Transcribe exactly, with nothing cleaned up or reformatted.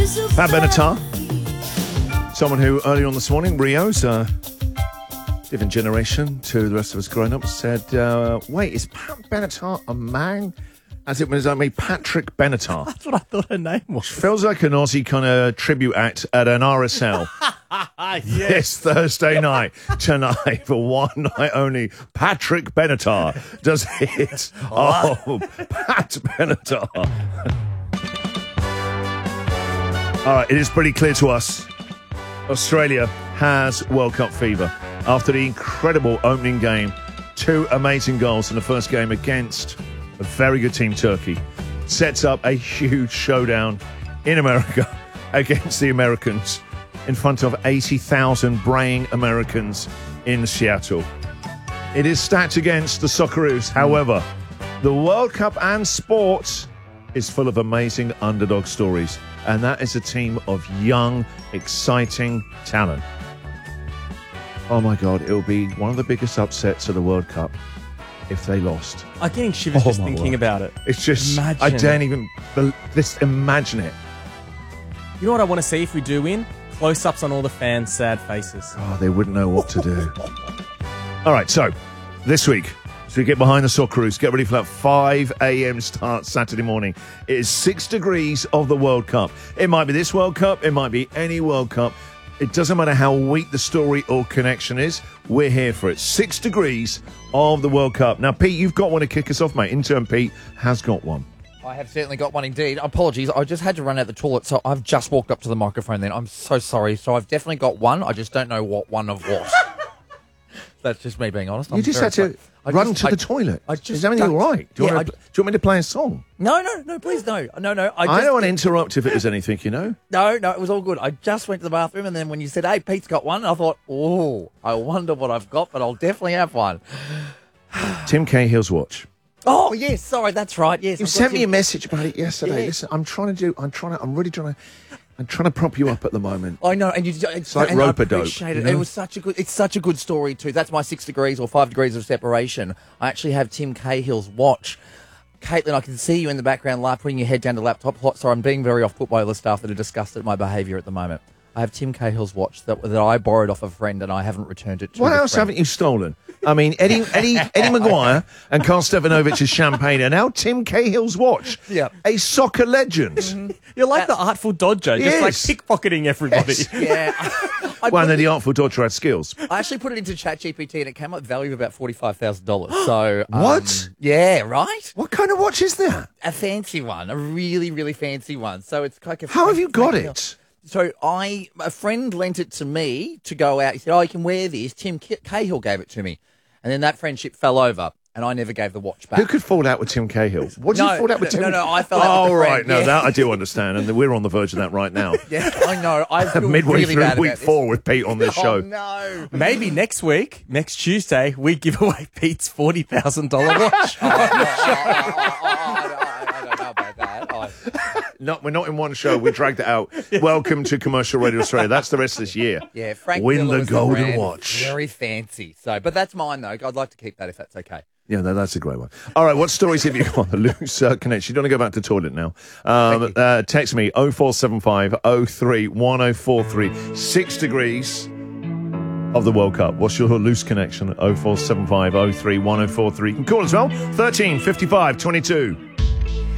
Pat Benatar, someone who earlier on this morning, Rio's a different generation to the rest of us growing up, said, uh, wait, is Pat Benatar a man? As it was, I mean, Patrick Benatar. That's what I thought her name was. Feels like an Aussie kind of tribute act at an R S L. Yes. This Thursday night, tonight, for one night only, Patrick Benatar does hit. Oh, Pat Benatar. All right, it is pretty clear to us Australia has World Cup fever. After the incredible opening game, two amazing goals in the first game against a very good team, Turkey, sets up a huge showdown in America against the Americans in front of eighty thousand braying Americans in Seattle. It is stacked against the Socceroos. However, the World Cup and sport is full of amazing underdog stories, and that is a team of young, exciting talent. Oh my God, it'll be one of the biggest upsets of the World Cup if they lost. I'm getting shivers Oh, just my thinking word. about it. It's just, Imagine. I don't even, just imagine it. You know what I want to see if we do win? Close-ups on all the fans' sad faces. Oh, they wouldn't know what to do. All right, so this week, so we get behind the Socceroos, get ready for that five a.m. start Saturday morning. It is six degrees of the World Cup. It might be this World Cup, it might be any World Cup. It doesn't matter how weak the story or connection is, we're here for it. Six degrees of the World Cup. Now, Pete, you've got one to kick us off, mate. Intern Pete has got one. I have certainly got one indeed. Apologies, I just had to run out the toilet, so I've just walked up to the microphone then. I'm so sorry. So I've definitely got one. I just don't know what one of what. That's just me being honest. You I'm just very had to sorry. I run just- to I- the toilet. I just is everything don't- all right? Do you, Yeah, want to, I- do you want me to play a song? No, no, no, please no. No, no. I, I, just, don't want to interrupt if it was anything, you know? No, no, it was all good. I just went to the bathroom, and then when you said, hey, Pete's got one, I thought, oh, I wonder what I've got, but I'll definitely have one. Tim Cahill's watch. Oh, yes, sorry, that's right, yes. You I've got sent me a Tim- message about it yesterday. Yeah. Listen, I'm trying to do, I'm trying to, I'm really trying to, I'm trying to prop you up at the moment. I know, and you it's like and I rope-a-dope, appreciate you it. know? It was such a good. It's such a good story too. That's my six degrees or five degrees of separation. I actually have Tim Cahill's watch. Caitlin, I can see you in the background, laugh, putting your head down to the laptop. Sorry, I'm being very off put by all the staff that are disgusted at my behaviour at the moment. I have Tim Cahill's watch that that I borrowed off a friend, and I haven't returned it to. What the else friend. haven't you stolen? I mean, Eddie, Eddie, Eddie Maguire and Carl Stevanovich's champagne, and now Tim Cahill's watch. Yeah. A soccer legend. You're like the Artful Dodger, just like Yes. pickpocketing everybody. Yes. Yeah. I, I Well, and put then it- the Artful Dodger had skills. I actually put it into ChatGPT, and it came up value of about forty-five thousand dollars. So um, What? Yeah, right. What kind of watch is that? A fancy one, a really, really fancy one. So it's like a. How have you got Frank- it? So I, a friend lent it to me to go out. He said, "Oh, you can wear this." Tim Ca- Cahill gave it to me, and then that friendship fell over, and I never gave the watch back. Who could fall out with Tim Cahill? What did No, you fall out with no, Tim? no, no, I fell out with Oh, a friend, right. No, yeah. that I do understand, and we're on the verge of that right now. Yeah, I know. I feel Midway really through bad week about this. four with Pete on this show. Oh no! Maybe next week, next Tuesday, we give away Pete's forty thousand dollars watch. Oh, I, I don't know about that. I, No, we're not in one show. We dragged it out. Welcome to Commercial Radio Australia. That's the rest of this year. yeah, Frank Win Miller the was golden brand. watch. Very fancy. So, but that's mine though. I'd like to keep that if that's okay. Yeah, no, that's a great one. All right, what stories have you got? The loose uh, connection. You don't want to go back to the toilet now. Um, uh, text me oh four seven five oh three one oh four three. Six degrees of the World Cup. What's your loose connection? oh four seven five oh three one oh four three. You can call as well. thirteen fifty-five twenty-two.